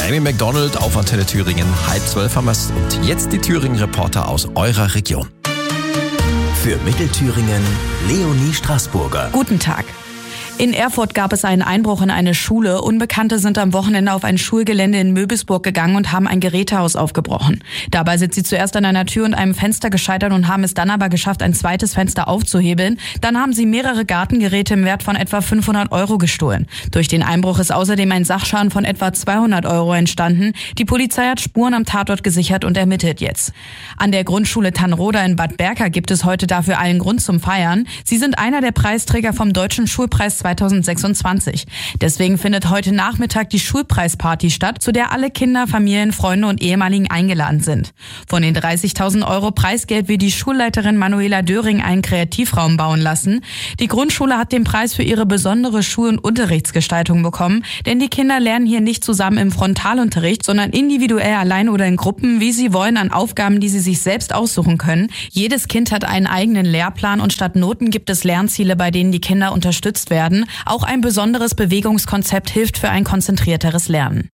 Amy Macdonald auf Antenne Thüringen. 11:30 haben wir's. Und jetzt die Thüringen-Reporter aus eurer Region. Für Mittelthüringen Leonie Straßburger. Guten Tag. In Erfurt gab es einen Einbruch in eine Schule. Unbekannte sind am Wochenende auf ein Schulgelände in Möbelsburg gegangen und haben ein Gerätehaus aufgebrochen. Dabei sind sie zuerst an einer Tür und einem Fenster gescheitert und haben es dann aber geschafft, ein zweites Fenster aufzuhebeln. Dann haben sie mehrere Gartengeräte im Wert von etwa 500 € gestohlen. Durch den Einbruch ist außerdem ein Sachschaden von etwa 200 € entstanden. Die Polizei hat Spuren am Tatort gesichert und ermittelt jetzt. An der Grundschule Tannroda in Bad Berka gibt es heute dafür allen Grund zum Feiern. Sie sind einer der Preisträger vom Deutschen Schulpreis 2026. Deswegen findet heute Nachmittag die Schulpreisparty statt, zu der alle Kinder, Familien, Freunde und Ehemaligen eingeladen sind. Von den 30.000 € Preisgeld will die Schulleiterin Manuela Döring einen Kreativraum bauen lassen. Die Grundschule hat den Preis für ihre besondere Schul- und Unterrichtsgestaltung bekommen, denn die Kinder lernen hier nicht zusammen im Frontalunterricht, sondern individuell allein oder in Gruppen, wie sie wollen, an Aufgaben, die sie sich selbst aussuchen können. Jedes Kind hat einen eigenen Lehrplan und statt Noten gibt es Lernziele, bei denen die Kinder unterstützt werden. Auch ein besonderes Bewegungskonzept hilft für ein konzentrierteres Lernen.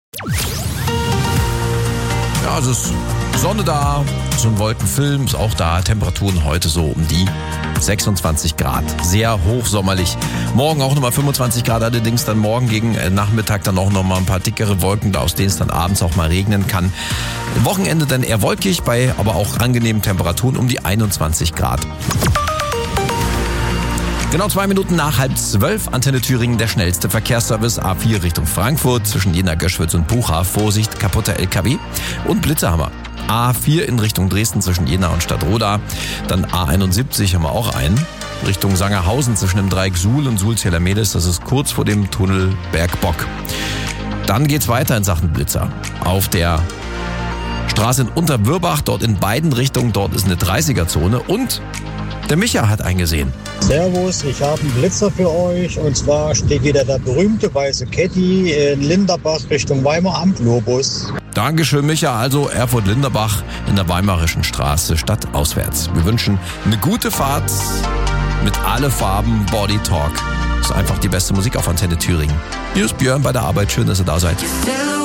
Ja, es ist Sonne da, so ein Wolkenfilm ist auch da. Temperaturen heute so um die 26 Grad. Sehr hochsommerlich. Morgen auch nochmal 25 Grad, allerdings dann morgen gegen Nachmittag dann auch nochmal ein paar dickere Wolken, aus denen es dann abends auch mal regnen kann. Wochenende dann eher wolkig, bei aber auch angenehmen Temperaturen um die 21 Grad. Genau 2 Minuten nach 11:30, Antenne Thüringen, der schnellste Verkehrsservice. A4 Richtung Frankfurt, zwischen Jena, Göschwitz und Bucha. Vorsicht, kaputter LKW und Blitze haben wir. A4 in Richtung Dresden zwischen Jena und Stadtroda. Dann A71 haben wir auch einen. Richtung Sangerhausen zwischen dem Dreieck Suhl und Suhl-Zähler-Mehlis. Das ist kurz vor dem Tunnel Bergbock. Dann geht's weiter in Sachen Blitzer. Auf der Straße in Unterwürbach, dort in beiden Richtungen, dort ist eine 30er-Zone und der Micha hat eingesehen. Servus, ich habe einen Blitzer für euch und zwar steht wieder der berühmte weiße Caddy in Linderbach Richtung Weimar am Globus. Dankeschön, Micha. Also Erfurt-Linderbach in der Weimarischen Straße stadtauswärts. Wir wünschen eine gute Fahrt mit alle Farben Body Talk. Das ist einfach die beste Musik auf Antenne Thüringen. Hier ist Björn bei der Arbeit. Schön, dass ihr da seid.